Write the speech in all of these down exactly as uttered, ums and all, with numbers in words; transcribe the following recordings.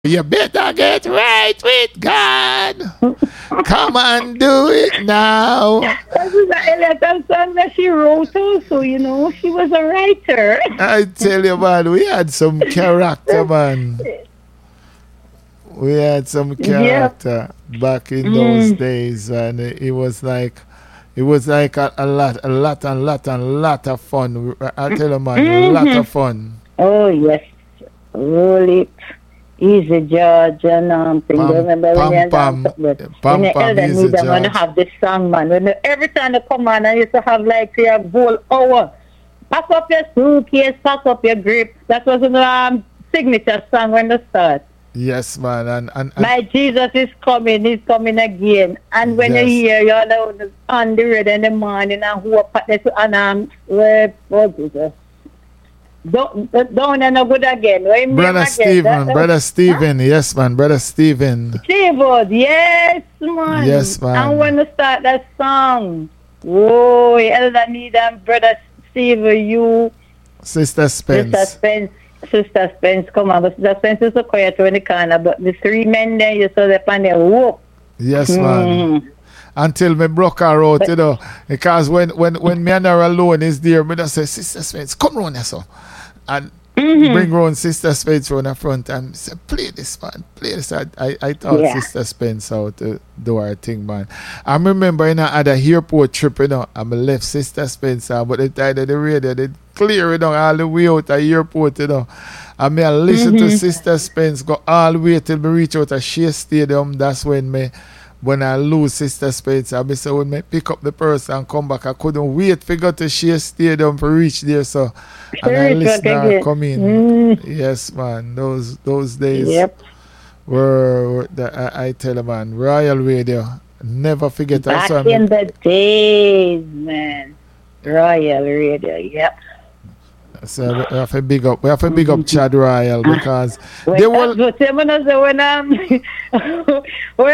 You better get right with God. Come and do it now. That is a little song that she wrote also, you know. She was a writer. I tell you, man, we had some character, man. We had some character yep. back in mm. those days, and it, it was like, it was like a, a lot, a lot, and lot, and lot of fun. I tell you, man, mm-hmm. a lot of fun. Oh yes, roll it. Easy George and um thing. Pam, Remember pam, when pam, you pam, when the pam, elder Easy need them when George. you have this song, man. When you, every time they come on, I used to have like say a whole hour. Pack up your suitcase, pack up your grip. That was an um, signature song when they start. Yes, man, and, and, and my Jesus is coming, he's coming again. And when yes. you hear you know, on the road in the morning and who up this and um where oh Jesus. Don't don't and no good again. What brother Stephen, that, brother Stephen, huh? Yes, man, brother Stephen. Stephen, yes, man. Yes, man. And when you start that song, whoa, Elder Need and brother Stephen, you, Sister Spence, Sister Spence, Sister Spence, come on, but Sister Spence is so quiet in the corner, but the three men there, you saw them on there, whoa. Yes, man. Mm. Until me broke her out, but, you know, because when when when me and her alone is there, me just say, Sister Spence, come round here, so. And mm-hmm. bring round Sister Spence from the front and say, play this, man, play this. I, I, I taught yeah. Sister Spence how to do her thing, man. I remember, you know, I had a airport trip, you know, and I left Sister Spence, but the time of the radio, they clear, you know, all the way out the airport, you know. And me I listen mm-hmm. to Sister Spence go all the way till me reach out at Shea Stadium. That's when me when I lose Sister Spence, I say when I pick up the purse and come back, I couldn't wait to go to Shea Stadium to reach there. So, and I listen to her come in. Mm. Yes, man. Those those days yep. were, were the, I, I tell you, man, Royal Radio. Never forget. Back also, in the days, man. Royal Radio, yep. So we have to big up. We have to big up Chad Royal because when, they will. When um, when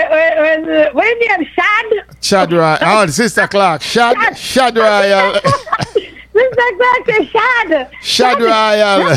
when when name Chad. Chad Royal. Oh, Sister Clark. Chad. Chad Royal. Sister Clark is Chad. Chad Royal.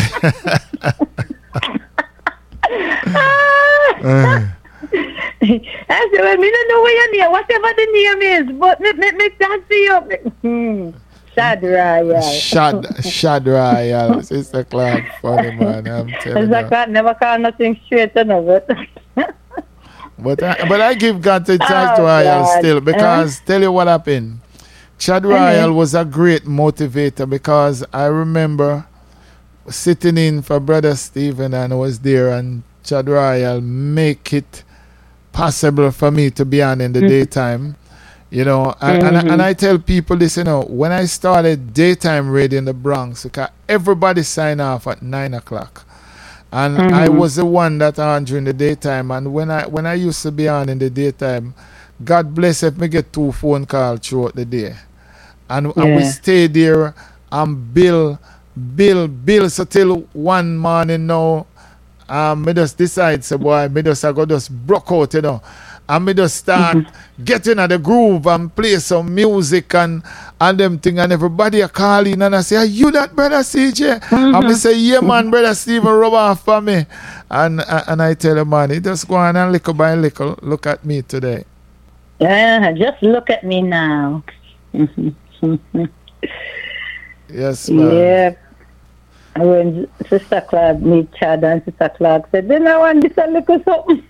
I said, well, me don't know what your name, whatever the name is, but me me me can't see you. Hmm. Shad Royal. Shad, Shad Royal. Sister Clark, funny man. I'm telling Sister Clark never call nothing straight enough. but I, but I give God to Chad oh, Royal God. still because uh, tell you what happened. Chad Royal uh-huh. was a great motivator because I remember sitting in for Brother Stephen and I was there and Chad Royal make it possible for me to be on in the mm-hmm. daytime. You know, and, mm-hmm. and, and I tell people this, you know, when I started daytime radio in the Bronx, because everybody signed off at nine o'clock. And mm-hmm. I was the one that on during the daytime. And when I when I used to be on in the daytime, God bless if me get two phone calls throughout the day. And, yeah. and we stay there and bill, bill, bill. So till one morning now, um, me just decide, so boy, me just I go just broke out, you know. And me just start mm-hmm. getting at the groove and play some music and and them thing and everybody are calling and I say, are you that brother C J? Mm-hmm. And me say, yeah man, brother Stephen rub off for me. And and I tell him, man, he just go on and little by little look at me today. Yeah, just look at me now. Yes, man. Yeah. When Sister Clark meet Chad and Sister Clark said, then I want this a little something.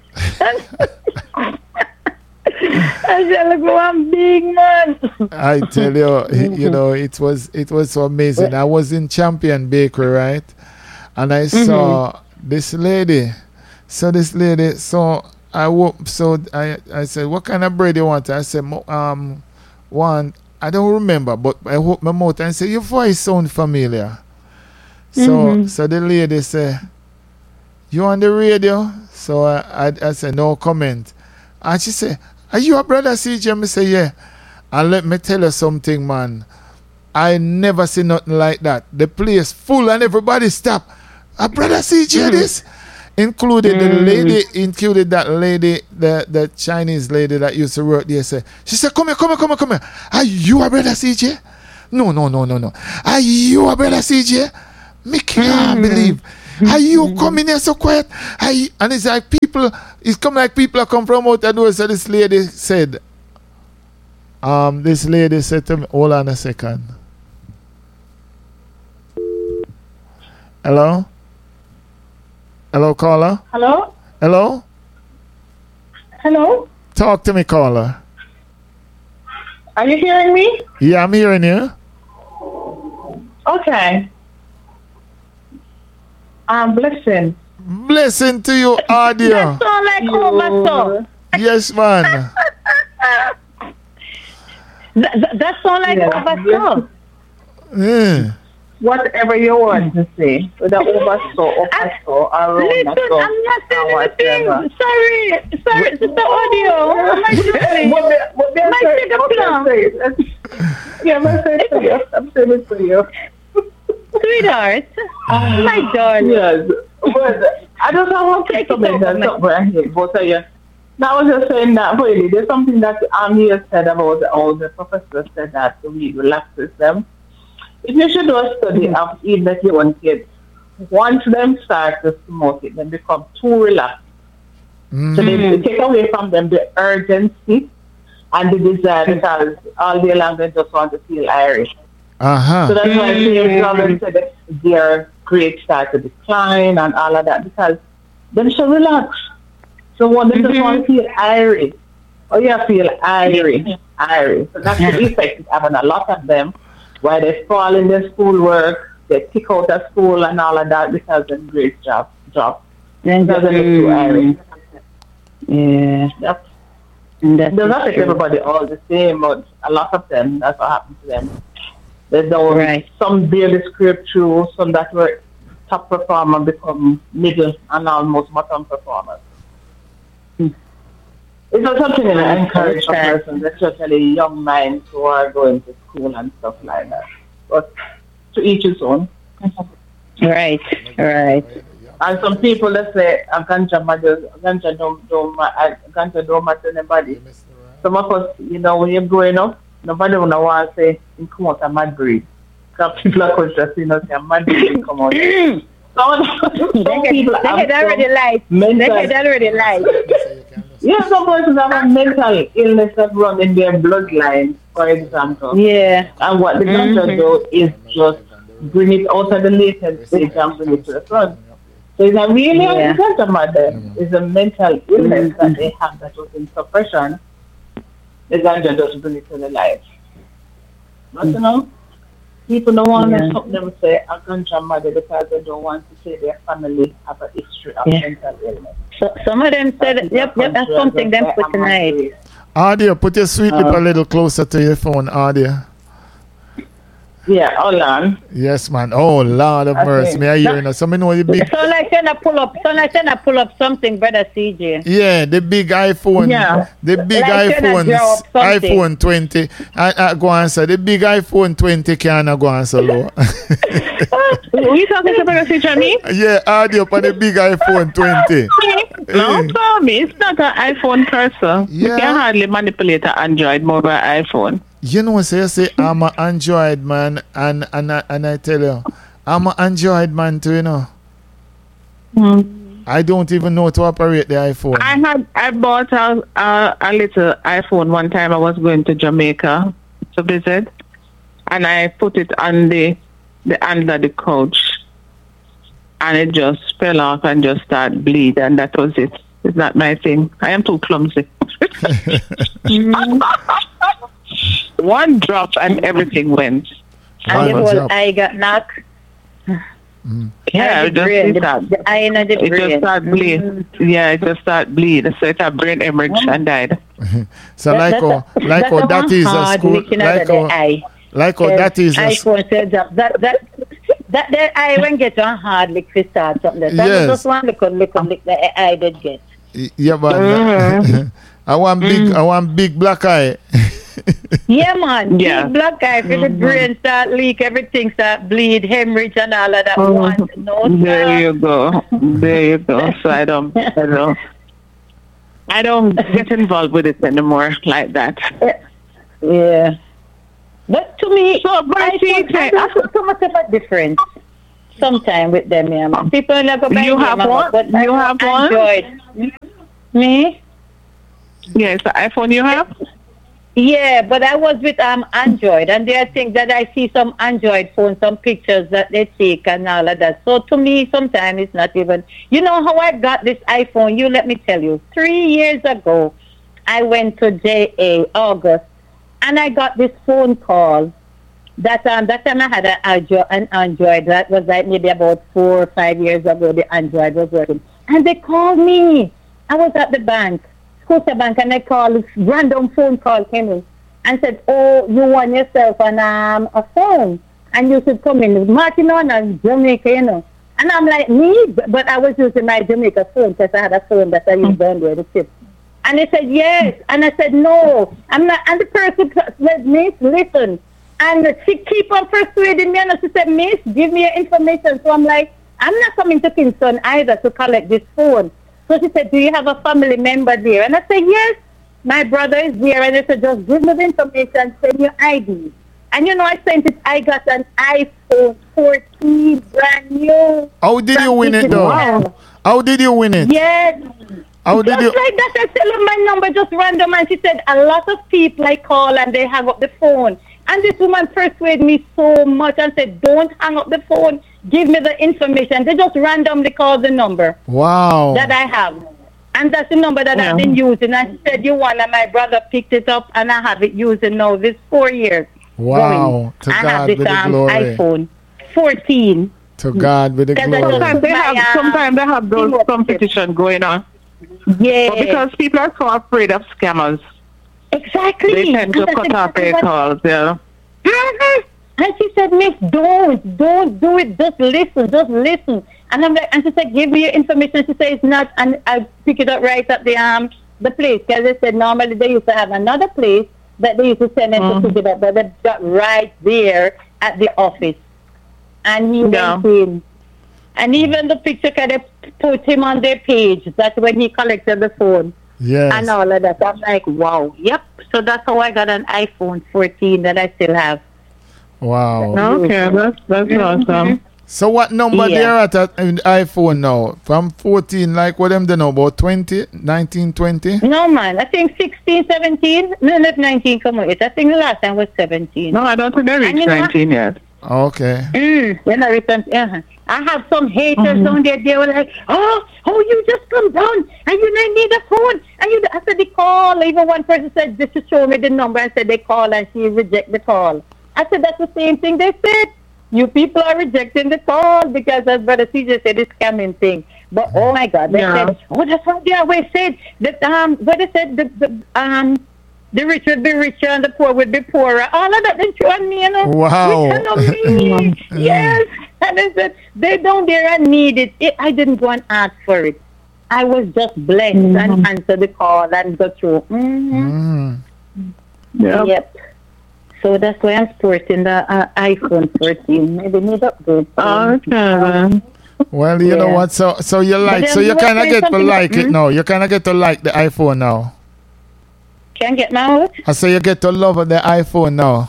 I said, look, one big man. I tell you, you know, it was it was so amazing. I was in Champion Bakery, right? And I mm-hmm. saw this lady. So this lady, so I woke, so I, I said, what kind of bread you want? I said, um, one, I don't remember, but I hope my mouth and I said, your voice sound familiar. So mm-hmm. so the lady said, you on the radio? So I, I, I said, no comment. And she said, are you a brother C J? I say, yeah. And let me tell you something, man. I never see nothing like that. The place full and everybody stop. A brother C J mm-hmm. this? Included mm-hmm. the lady, included that lady, the, the Chinese lady that used to work there. Say, she said, come here, come here, come here, come here. Are you a brother C J? No, no, no, no, no. Are you a brother C J? Me can't mm-hmm. believe. Are you coming here so quiet? Are you? And it's like people, it's come like people are come from out the door. So this lady said, um, this lady said to me, hold on a second. Hello? Hello, caller? Hello? Hello? Hello? Talk to me, caller. Are you hearing me? Yeah, I'm hearing you. Okay. Um, blessing. Blessing to you, audio. That sound like oversaw. Yes, man. That, that, that sound like Yeah. oversaw. Yeah. Whatever you want to say, whether oversaw, oversaw, or Listen, undersaw, I'm not saying or anything. whatever. Sorry, sorry, Sister Audio. Am I doing? What me- what me I My say- sugar what me I plum. say? Yeah, I'm saying to you. I'm saying it to you. Sweetheart. My darling. Yes. But I just want to Take it comment over, on man. something I hear both of you. Now, I was just saying that, really, there's something that Amir said about all the professors said that we relaxes them. If you should do a study of even that you want kids, once them start to smoke it, then become too relaxed. Mm. So they, they take away from them the urgency and the desire because all day long they just want to feel Irish. Uh-huh. So that's why James Robert said that their grades start to decline and all of that because they should relax. So one they just want to feel Irish. Oh, you feel Irish, Irish. So that's the effect it's having a lot of them. Why they fall in their schoolwork, they kick out of school and all of that because their grades drop. drop. Then Because they're too Irish. Yeah. Yep. That's They're not like true. everybody all the same, but a lot of them, that's what happened to them. There's no, Right. some barely scrape through, some that were top performer become middle and almost bottom performers. It's not something that I encourage a Okay. person, especially young minds who are going to school and stuff like that. But to each his own. Right, right. And some people that say a ganja matters, ganja don't, don't, ma- uh, ganja don't matter to anybody. Some of us, you know, when you're growing up, nobody will want to say, you come out a mad breed. Because people are conscious, you know, say a mad breed come out. Some, some They people had, they have had already some lied. They mental, had already lied. yeah, some persons have a mental illness that run in their bloodline, for example. Yeah. And what the ganja Mhm. do is just bring it out of the latent stage and bring it to the front. So it's not really Yeah. a ganja matter. It's a mental illness that they have that was in suppression. The ganja just bring it to the light. But you know, people don't want Yeah. to stop them say a ganja mother because they don't want to say their family have a history of Yeah. mental illness. So some of them said, yep, yep, that's something them put tonight. Audio, put your sweet lip Uh. a little closer to your phone, audio. Yeah, hold on. Yes, man. Oh, Lord of Okay. mercy. Me I hear you now. So me know the big, So like trying to pull up, so like trying to pull up something, brother C J. yeah, the big iPhone. Yeah. The big Like trying to iPhones. draw up something. iPhone twenty. I, I go answer. The big iPhone twenty can't go answer low. Were you talking to Brother Teacher me? Yeah, audio for the big iPhone twenty. No, Eh. Tommy, it's not an iPhone person. Yeah. You can hardly manipulate an Android more by iPhone. You know, say, say I'm an Android man, and and I, and I tell you, I'm an Android man too. You know, Hmm. I don't even know to operate the iPhone. I had I bought a, a a little iPhone one time. I was going to Jamaica to visit, and I put it on the the under the couch, and it just fell off and just started bleed, and that was it. It's not my thing. I am too clumsy. One drop and everything went. And the One whole drop. eye got knocked. Yeah, And it the just brain, did the, that. the eye and the It just brain. started bleed. Yeah, it just started bleed. So it had brain hemorrhage and died. So like how, like how that is a school, like how, eye. like how that is a school. iPhone says that that that that the eye when get on hard like we start something. That Yes. just one look on look on look the eye did get. Yeah, but I want big, I want big black eye. Yeah, man. Yeah. Big black eye, for the brain start leak, everything start bleed, hemorrhage and all of that. One, no, There sir. you go. There you go. So I don't, I don't, I don't get involved with it anymore like that. Yeah. But to me, So, but I see, think I don't see so much of a difference. sometime with them, yeah. Man. People never buy You them, have man, one? but You have one? Android. Me? Yes, the iPhone you have? Yeah, but I was with um Android, and there are things that I see some Android phones, some pictures that they take and all of that. So to me, sometimes it's not even. You know how I got this iPhone? You let me tell you. Three years ago, I went to J A August, and I got this phone call. That um that time I had an Android, an Android. That was like maybe about four or five years ago. The Android was working, and they called me. I was at the bank. Bank, and they called, random phone call came in and said, oh, you want yourself an, um, a phone and you should come in. Martin on and Jamaica, you know. And I'm like, me? But I was using my Jamaica phone because I had a phone that I used down there, the chip. And they said, yes. And I said, no. I'm not. And the person said, Miss, listen. And she keep on persuading me. And she said, Miss, give me your information. So I'm like, I'm not coming to Kingston either to collect this phone. So she said, do you have a family member there? And I said, yes, my brother is there. And they said, just give me the information, send your I D. And you know, I sent it, I got an iPhone fourteen, brand new. How did you win it though? Wow. How did you win it? Yes. How did just you? like that, I tell her my number, just random. And she said, a lot of people I call and they hang up the phone. And this woman persuaded me so much and said, don't hang up the phone. Give me the information. They just randomly call the number. Wow. That I have. And that's the number that Yeah. I've been using. And she said, you want, and my brother picked it up and I have it using now. This four years. Wow. Going. To I God have be this the um, glory. iPhone fourteen. To God be the Because I glory. just- Sometimes they have, My, uh, sometimes they have those teamwork competition going on. Yeah. But because people are so afraid of scammers, exactly. they tend to And I cut said, off their "What?" calls, yeah. Mhm. And she said, Miss, don't, don't do it. Just listen, just listen. And I'm like, and she said, give me your information. She said, it's not, and I pick it up right at the um the place. Because they said normally they used to have another place that they used to send them Mm. to pick it up, but they got right there at the office. And he Yeah. went in. And even the picture, kind of put him on their page. That's when he collected the phone. Yes. And all of that. I'm like, wow. Yep. So that's how I got an iPhone fourteen that I still have. Wow. Okay, that's, that's awesome. So what number Yeah. they're at at in iPhone now? From fourteen, like what them they know about twenty, nineteen, twenty? No, man. I think sixteen, seventeen. No, not nineteen. Come on. I think the last time was seventeen. No, I don't think they And reached you know what? nineteen yet. Okay. Mm, when I returned, uh-huh. I have some haters Mhm. down there. They were like, oh, oh, you just come down and you don't need a phone. And you, I said, they call. Even one person said, just to show me the number. I said, they call and she reject the call. I said, that's the same thing they said. You people are rejecting the call because, as Brother C J said, it's scamming thing. But, oh, my God. They Yeah. said, oh, that's what they always said. That, um, what they said, the, the, um, the rich would be richer and the poor would be poorer. All of that they threw on me, you know. Wow. Which kind of me? Yes. And they said, they don't dare and need it. it. I didn't go and ask for it. I was just blessed Mhm. and answer the call and go through. Mm-hmm. Mm. Yeah. Yep. So that's why I'm sporting the uh, iPhone fourteen. Maybe need upgrade. Okay, then. Well, you know Yeah. what? So so you like then so you what kind of is get to something- like it Hmm? now. You kind of get to like the iPhone now. Can get my out? I say you get to love the iPhone now.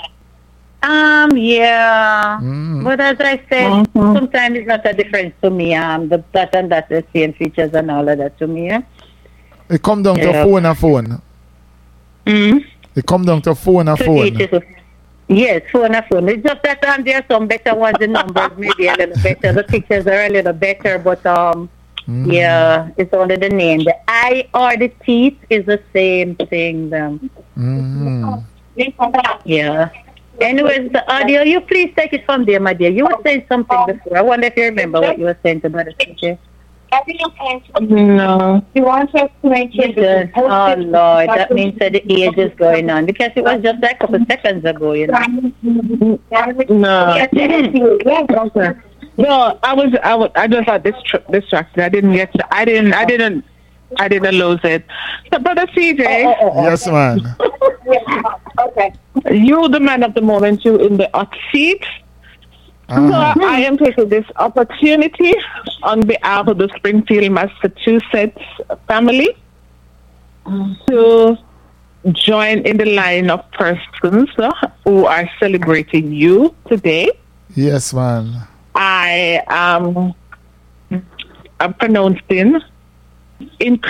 Um, yeah. Mm. But as I said, Mhm. sometimes it's not a difference to me. Um, the that and that, the same features and all of that to me. Yeah? It come down to Yeah. phone and phone. Mm-hmm. It come down to phone and To phone. each his- Yes, phone and phone. It's just that um, there are some better ones. The numbers maybe a little better. The pictures are a little better, but um, Mm. yeah, it's only the name. The eye or the teeth is the same thing. Them. Mhm. Yeah. Anyways, the audio, you please take it from there, my dear. You were saying something before. I wonder if you remember what you were saying to Brother C J. No. He wants us to make sure Yes. Oh, Lord. That means that the age is going on. Because it was just like a couple seconds ago, you know. No. Okay. No, I was, I was, I just got distra- distracted. I didn't get, to, I didn't, I didn't, I didn't lose it. So, Brother C J, Yes, man. Okay. you the man of the moment, you in the hot seat. Uh-huh. So I am taking this opportunity on behalf of the Springfield, Massachusetts family to join in the line of persons uh, who are celebrating you today. Yes, man. I um, am pronouncing in